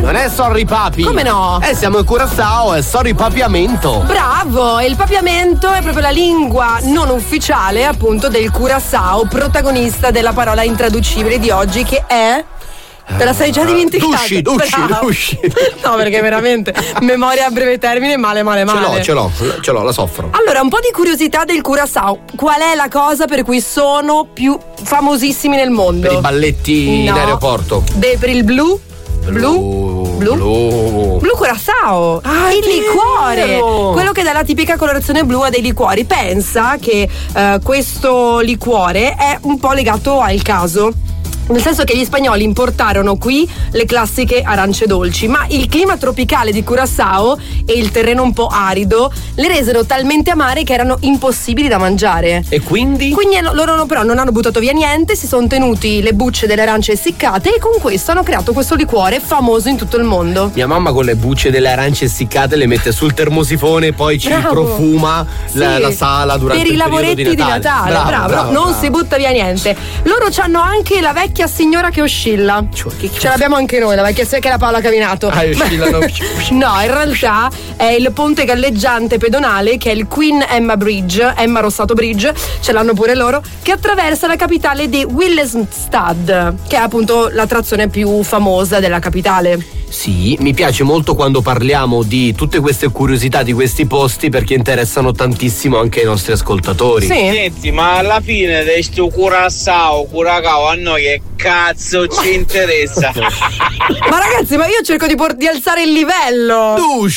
Non è sorry papi. Come no? Siamo in Curaçao, è sorry papiamento. Bravo, il papiamento è proprio la lingua non ufficiale appunto del Curaçao, protagonista della parola intraducibile di oggi che è... Te la sei già dimenticata? Dusci. No, perché veramente memoria a breve termine male. Ce l'ho, la soffro. Allora, un po' di curiosità del Curaçao. Qual è la cosa per cui sono più famosissimi nel mondo? Per i balletti in aeroporto. Per il blu Curaçao. Il liquore, quello che dà la tipica colorazione blu a dei liquori. Pensa che questo liquore è un po' legato al caso, nel senso che gli spagnoli importarono qui le classiche arance dolci, ma il clima tropicale di Curaçao e il terreno un po' arido le resero talmente amare che erano impossibili da mangiare. E quindi? Loro però non hanno buttato via niente, si sono tenuti le bucce delle arance essiccate e con questo hanno creato questo liquore famoso in tutto il mondo. Mia mamma con le bucce delle arance essiccate le mette sul termosifone e poi ci profuma la sala durante per il i lavoretti di Natale. Bravo. Non si butta via niente. Loro c'hanno anche la vecchia signora che oscilla. Ce l'abbiamo anche noi, la vecchia signora che è la Paola Cavinato. Oscillano. No, in realtà è il ponte galleggiante pedonale che è il Queen Emma Bridge, Emma Rossato Bridge, ce l'hanno pure loro, che attraversa la capitale di Willemstad, che è appunto l'attrazione più famosa della capitale. Sì, mi piace molto quando parliamo di tutte queste curiosità di questi posti perché interessano tantissimo anche i nostri ascoltatori. Sì. Senti, ma alla fine di sto Curacao a noi che cazzo ci interessa? Ma ragazzi, ma io cerco di alzare il livello.